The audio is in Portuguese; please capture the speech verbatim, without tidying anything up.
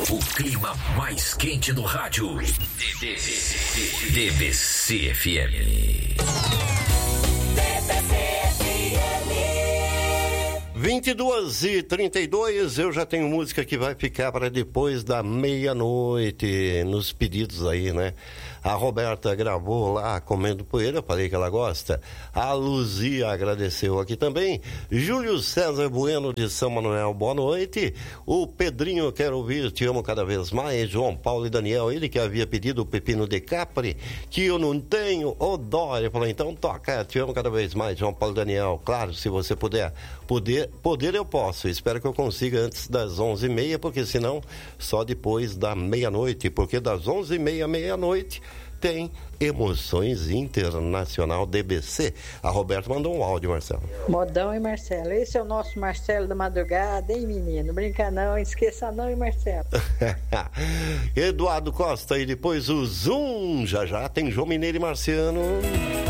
O clima mais quente do rádio. D B C F M. vinte e duas e trinta e dois, eu já tenho música que vai ficar para depois da meia-noite, nos pedidos aí, né? A Roberta gravou lá, comendo poeira, eu falei que ela gosta. A Luzia agradeceu aqui também. Júlio César Bueno de São Manuel, boa noite. O Pedrinho, quero ouvir, te amo cada vez mais. João Paulo e Daniel, ele que havia pedido o Pepino de Capri, que eu não tenho, ô Dória. Falou, então toca, te amo cada vez mais, João Paulo e Daniel. Claro, se você puder, poder, poder eu posso. Espero que eu consiga antes das onze e meia, porque senão só depois da meia-noite, porque das onze e meia à meia-noite tem Emoções Internacional D B C. A Roberta mandou um áudio, Marcelo. Modão e Marcelo. Esse é o nosso Marcelo da madrugada, hein, menino? Brinca não, esqueça não, hein, Marcelo? Eduardo Costa e depois o Zoom. Já já tem João Mineiro e Marciano.